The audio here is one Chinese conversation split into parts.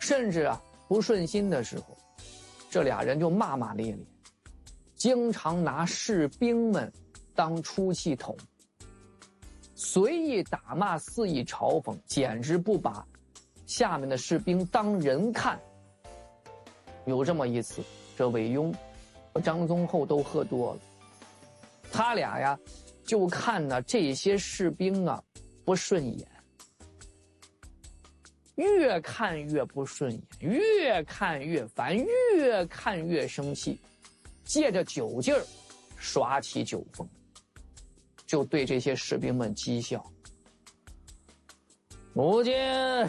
甚至不顺心的时候，这俩人就骂骂咧咧，经常拿士兵们当出气筒，随意打骂，肆意嘲讽，简直不把下面的士兵当人看。有这么一次，这韦庸和张宗厚都喝多了，他俩就看这些士兵不顺眼，越看越不顺眼，越看越烦，越看越生气，借着酒劲儿耍起酒疯，就对这些士兵们讥笑：如今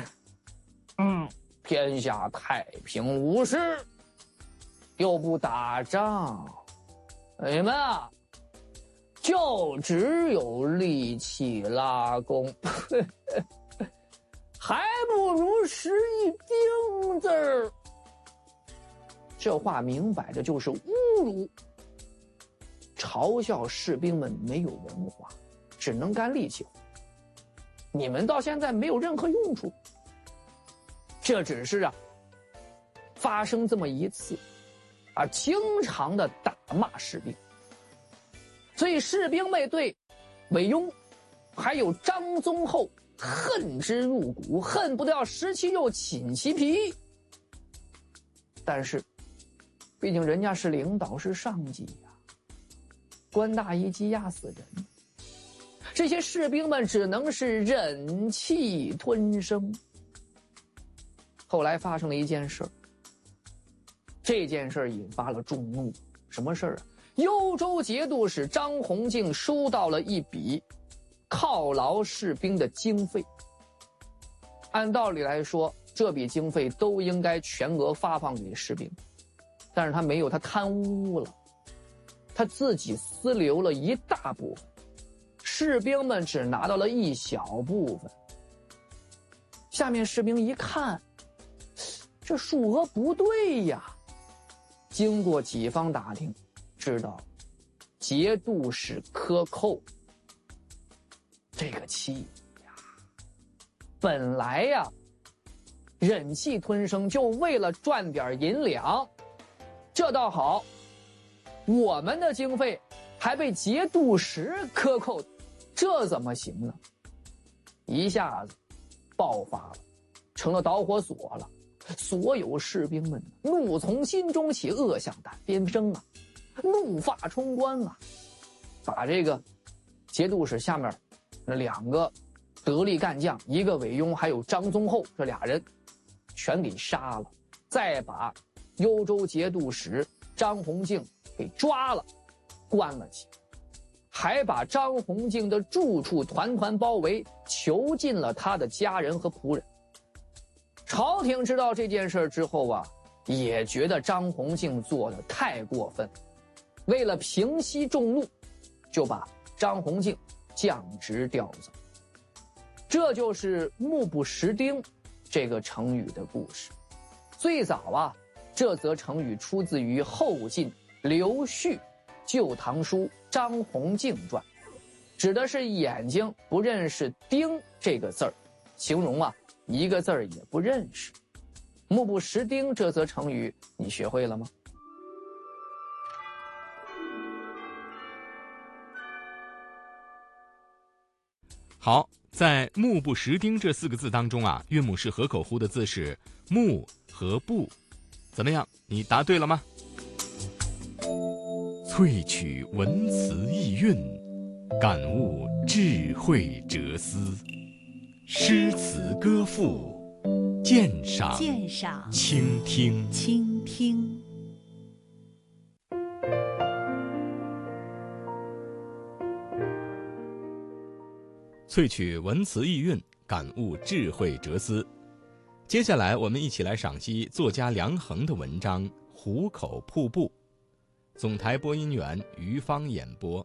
天下太平无事，又不打仗，你们就只有力气拉弓，还不如使一钉子儿。这话明摆着就是侮辱，嘲笑士兵们没有文化，只能干力气活。你们到现在没有任何用处。这只是发生这么一次经常的打骂士兵。所以士兵们对韦庸还有张宗厚恨之入骨，恨不得要食其肉寝其皮。但是毕竟人家是领导，是上级官大一级压死人，这些士兵们只能是忍气吞声。后来发生了一件事，这件事引发了众怒。什么事幽州节度使张弘敬收到了一笔犒劳士兵的经费。按道理来说，这笔经费都应该全额发放给士兵，但是他没有，他贪污了，他自己私留了一大部分，士兵们只拿到了一小部分。下面士兵一看，这数额不对呀，经过几方打听，知道节度使克扣。这个气本来忍气吞声，就为了赚点银两，这倒好，我们的经费还被节度使克扣，这怎么行呢？一下子爆发了，成了导火索了。所有士兵们怒从心中起，恶向胆边生怒发冲冠把这个节度使下面那两个得力干将，一个韦庸还有张宗厚，这俩人全给杀了，再把幽州节度使张弘敬给抓了，关了起来，还把张弘敬的住处团团包围，囚禁了他的家人和仆人。朝廷知道这件事之后也觉得张弘敬做的太过分，为了平息众怒，就把张弘敬降职调走。这就是目不识丁这个成语的故事。最早这则成语出自于后晋刘旭《旧唐书·张弘敬传》，指的是眼睛不认识丁这个字儿，形容一个字儿也不认识。目不识丁这则成语你学会了吗？ 好，在目不识丁这4个字当中韵母是合口呼的字是目和不，怎么样？你答对了吗？萃取文辞意蕴，感悟智慧哲思，诗词歌赋，鉴赏倾听。萃取文辞意蕴，感悟智慧哲思。接下来我们一起来赏析作家梁衡的文章《壶口瀑布》。总台播音员于芳演播。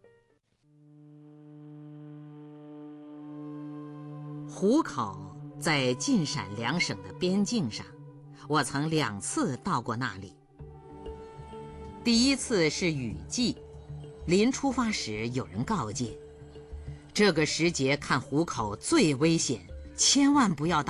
壶口在晋陕两省的边境上，我曾2次到过那里。第一次是雨季，临出发时有人告诫，这个时节看壶口最危险，千万不要